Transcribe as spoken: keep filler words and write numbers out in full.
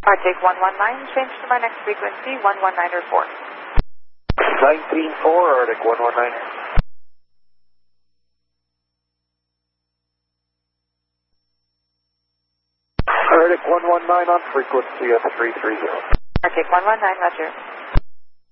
Arctic one one nine, change to my next frequency, one one nine or four. nineteen four, Arctic one one nine. Arctic one one nine on frequency of three three zero. Arctic one one nine, roger.